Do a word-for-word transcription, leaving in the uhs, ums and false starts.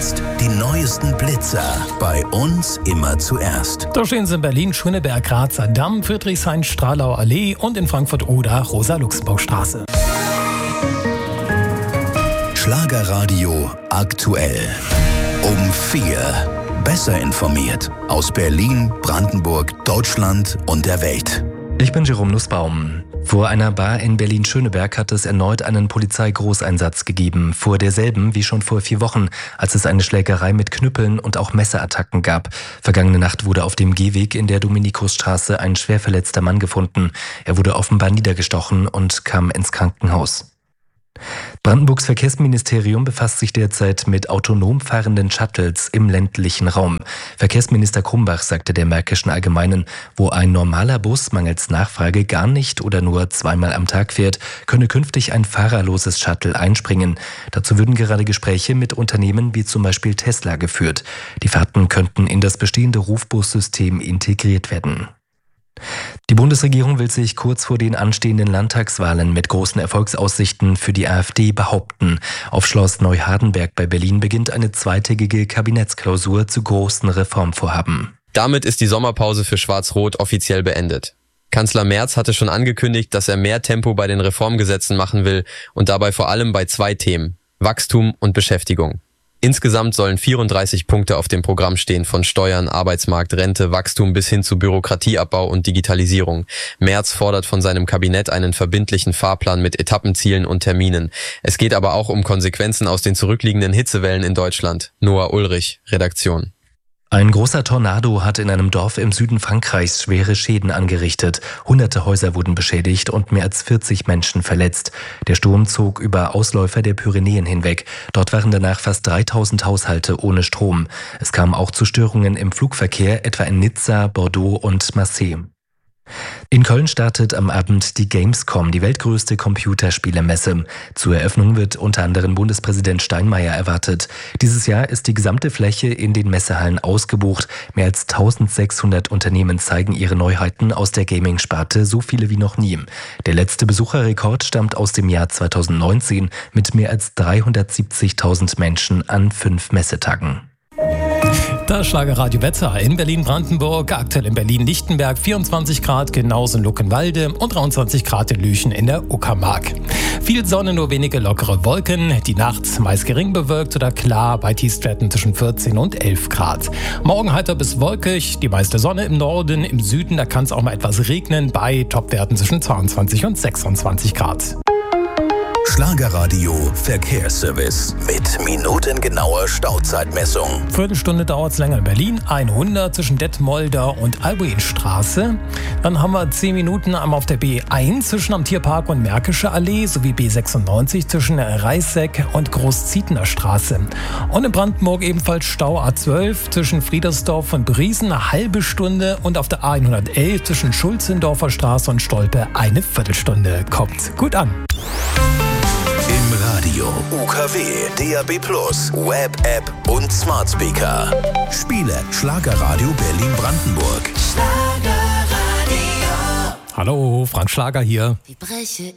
Jetzt die neuesten Blitzer. Bei uns immer zuerst. Da stehen sie in Berlin, Schöneberg, Grazer Damm, Friedrichshain, Stralauer Allee und in Frankfurt-Oder Rosa-Luxemburg-Straße. Schlagerradio aktuell. Um vier. Besser informiert. Aus Berlin, Brandenburg, Deutschland und der Welt. Ich bin Jerome Nussbaum. Vor einer Bar in Berlin-Schöneberg hat es erneut einen Polizeigroßeinsatz gegeben. Vor derselben wie schon vor vier Wochen, als es eine Schlägerei mit Knüppeln und auch Messerattacken gab. Vergangene Nacht wurde auf dem Gehweg in der Dominikusstraße ein schwer verletzter Mann gefunden. Er wurde offenbar niedergestochen und kam ins Krankenhaus. Brandenburgs Verkehrsministerium befasst sich derzeit mit autonom fahrenden Shuttles im ländlichen Raum. Verkehrsminister Krumbach sagte der Märkischen Allgemeinen, wo ein normaler Bus mangels Nachfrage gar nicht oder nur zweimal am Tag fährt, könne künftig ein fahrerloses Shuttle einspringen. Dazu würden gerade Gespräche mit Unternehmen wie zum Beispiel Tesla geführt. Die Fahrten könnten in das bestehende Rufbussystem integriert werden. Die Bundesregierung will sich kurz vor den anstehenden Landtagswahlen mit großen Erfolgsaussichten für die AfD behaupten. Auf Schloss Neuhardenberg bei Berlin beginnt eine zweitägige Kabinettsklausur zu großen Reformvorhaben. Damit ist die Sommerpause für Schwarz-Rot offiziell beendet. Kanzler Merz hatte schon angekündigt, dass er mehr Tempo bei den Reformgesetzen machen will und dabei vor allem bei zwei Themen: Wachstum und Beschäftigung. Insgesamt sollen vierunddreißig Punkte auf dem Programm stehen, von Steuern, Arbeitsmarkt, Rente, Wachstum bis hin zu Bürokratieabbau und Digitalisierung. Merz fordert von seinem Kabinett einen verbindlichen Fahrplan mit Etappenzielen und Terminen. Es geht aber auch um Konsequenzen aus den zurückliegenden Hitzewellen in Deutschland. Noah Ulrich, Redaktion. Ein großer Tornado hat in einem Dorf im Süden Frankreichs schwere Schäden angerichtet. Hunderte Häuser wurden beschädigt und mehr als vierzig Menschen verletzt. Der Sturm zog über Ausläufer der Pyrenäen hinweg. Dort waren danach fast dreitausend Haushalte ohne Strom. Es kam auch zu Störungen im Flugverkehr, etwa in Nizza, Bordeaux und Marseille. In Köln startet am Abend die Gamescom, die weltgrößte Computerspielemesse. Zur Eröffnung wird unter anderem Bundespräsident Steinmeier erwartet. Dieses Jahr ist die gesamte Fläche in den Messehallen ausgebucht. Mehr als eintausendsechshundert Unternehmen zeigen ihre Neuheiten aus der Gaming-Sparte, so viele wie noch nie. Der letzte Besucherrekord stammt aus dem Jahr zweitausendneunzehn mit mehr als dreihundertsiebzigtausend Menschen an fünf Messetagen. Das Schlagerradio Wetter in Berlin-Brandenburg, aktuell in Berlin-Lichtenberg vierundzwanzig Grad, genauso in Luckenwalde und dreiundzwanzig Grad in Lüchen in der Uckermark. Viel Sonne, nur wenige lockere Wolken, die Nacht meist gering bewölkt oder klar, bei Tiefstwerten zwischen vierzehn und elf Grad. Morgen heiter bis wolkig, die meiste Sonne im Norden, im Süden, da kann es auch mal etwas regnen, bei Topwerten zwischen zweiundzwanzig und sechsundzwanzig Grad. Schlagerradio Verkehrsservice mit minutengenauer Stauzeitmessung. Viertelstunde dauert es länger in Berlin, hundert zwischen Detmolder und Albuinstraße. Dann haben wir zehn Minuten einmal auf der B eins zwischen am Tierpark und Märkische Allee sowie B sechsundneunzig zwischen Reisseck und Großzietner Straße. Und in Brandenburg ebenfalls Stau A zwölf zwischen Friedersdorf und Briesen eine halbe Stunde und auf der A hundertelf zwischen Schulzendorfer Straße und Stolpe eine Viertelstunde. Kommt gut an. Im Radio, U K W, D A B plus, Web-App und Smart Speaker. Spiele Schlagerradio Berlin-Brandenburg. Hallo, Frank Schlager hier. Die Breche